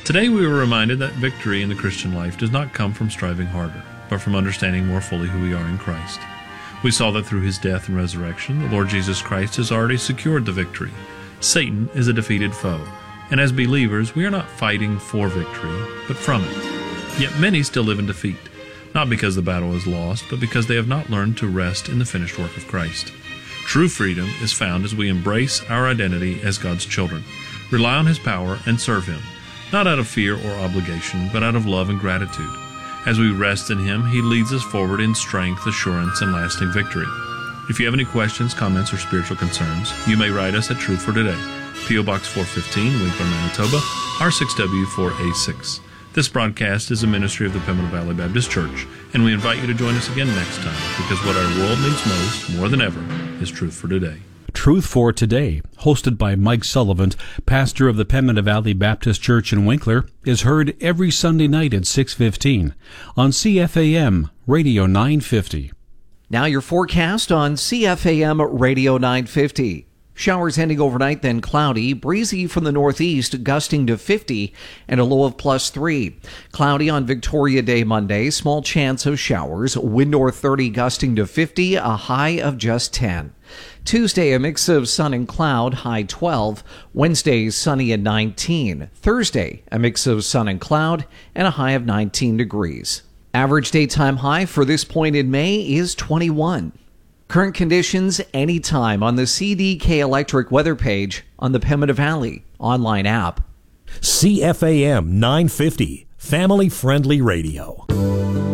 Today we were reminded that victory in the Christian life does not come from striving harder, but from understanding more fully who we are in Christ. We saw that through his death and resurrection, the Lord Jesus Christ has already secured the victory. Satan is a defeated foe, and as believers we are not fighting for victory, but from it. Yet many still live in defeat, not because the battle is lost, but because they have not learned to rest in the finished work of Christ. True freedom is found as we embrace our identity as God's children, rely on his power, and serve him, not out of fear or obligation, but out of love and gratitude. As we rest in him, he leads us forward in strength, assurance, and lasting victory. If you have any questions, comments, or spiritual concerns, you may write us at Truth for Today, P.O. Box 415, Winkler, Manitoba, R6W4A6. This broadcast is a ministry of the Pembina Valley Baptist Church, and we invite you to join us again next time, because what our world needs most, more than ever, is Truth for Today. Truth for Today, hosted by Mike Sullivan, pastor of the Pembina Valley Baptist Church in Winkler, is heard every Sunday night at 6:15 on CFAM Radio 950. Now your forecast on CFAM Radio 950. Showers ending overnight, then cloudy, breezy from the northeast, gusting to 50, and a low of +3. Cloudy on Victoria Day Monday, small chance of showers, wind north 30, gusting to 50, a high of just 10. Tuesday, a mix of sun and cloud, high 12. Wednesday, sunny at 19. Thursday, a mix of sun and cloud, and a high of 19 degrees. Average daytime high for this point in May is 21. Current conditions anytime on the CDK Electric weather page on the Pembina Valley online app. CFAM 950, family-friendly radio.